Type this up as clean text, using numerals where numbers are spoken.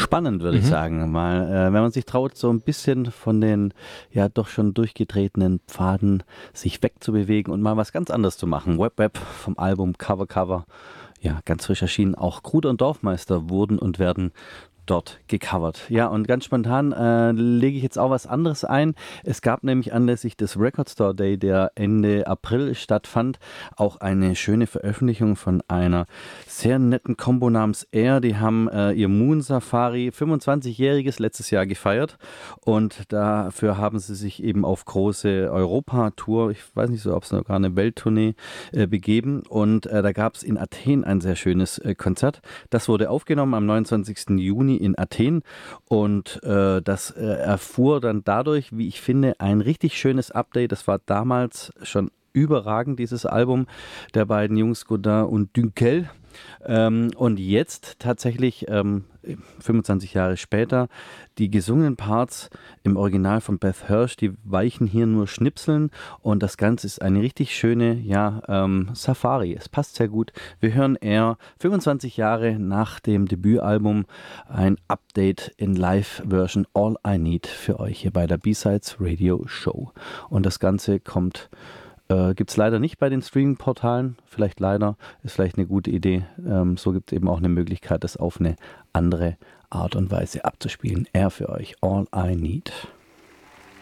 spannend, würde ich sagen, weil wenn man sich traut, so ein bisschen von den ja doch schon durchgetretenen Pfaden sich wegzubewegen und mal was ganz anderes zu machen. Web vom Album Cover, ja, ganz frisch erschienen. Auch Kruder und Dorfmeister wurden und werden dort gecovert. Ja, und ganz spontan lege ich jetzt auch was anderes ein. Es gab nämlich anlässlich des Record Store Day, der Ende April stattfand, auch eine schöne Veröffentlichung von einer sehr netten Kombo namens Air. Die haben ihr Moon Safari 25-jähriges letztes Jahr gefeiert und dafür haben sie sich eben auf große Europa-Tour, ich weiß nicht so, ob es noch gar eine Welttournee begeben und da gab es in Athen ein sehr schönes Konzert. Das wurde aufgenommen am 29. Juni in Athen und das erfuhr dann dadurch, wie ich finde, ein richtig schönes Update. Das war damals schon überragend, dieses Album der beiden Jungs Godin und Dunkel. Und jetzt tatsächlich 25 Jahre später, die gesungenen Parts im Original von Beth Hirsch, die weichen hier nur Schnipseln und das Ganze ist eine richtig schöne Safari. Es passt sehr gut. Wir hören eher 25 Jahre nach dem Debütalbum ein Update in Live-Version All I Need für euch hier bei der B-Sides Radio Show. Und das Ganze gibt es leider nicht bei den Streaming-Portalen. Vielleicht leider, ist vielleicht eine gute Idee. So gibt es eben auch eine Möglichkeit, das auf eine andere Art und Weise abzuspielen. Air für euch, All I Need.